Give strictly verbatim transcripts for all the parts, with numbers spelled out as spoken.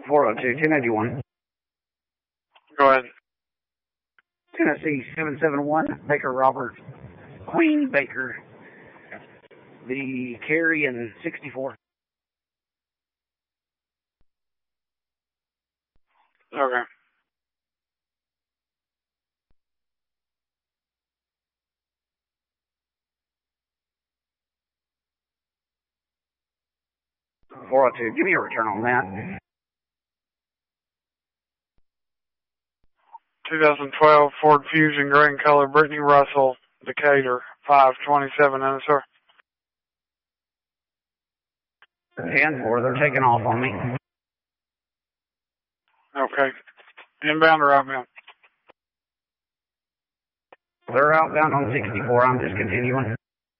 four oh two, ten eighty-one. Go ahead. Tennessee seven seven one, Baker Robert, Queen Baker, the carry in sixty-four. Okay. four oh two, give me a return on that. twenty twelve Ford Fusion green color, Brittany Russell, Decatur, five twenty-seven in, sir. ten four, they're taking off on me. Okay. Inbound or outbound? They're outbound on sixty-four, I'm just continuing.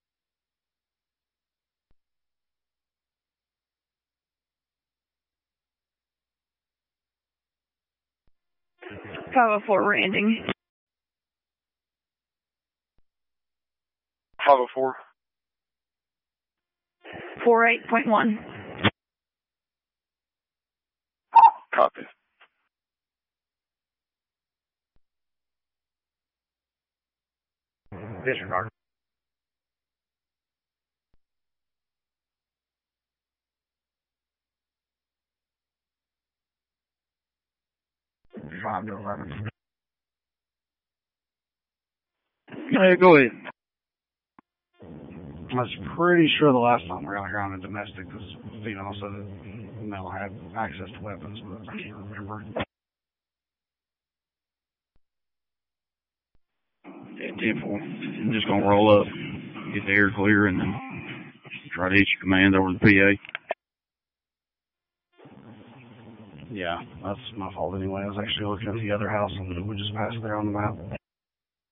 five oh four landing. five oh four. four eight point one. Copy. Disregard. five to eleven. Hey, go ahead. I was pretty sure the last time we were out here on a domestic, this female said that male had access to weapons, but I can't remember. Yeah, ten four. I'm just going to roll up, get the air clear, and then try to issue command over the P A. Yeah, that's my fault anyway. I was actually looking at the other house and we just passed there on the map.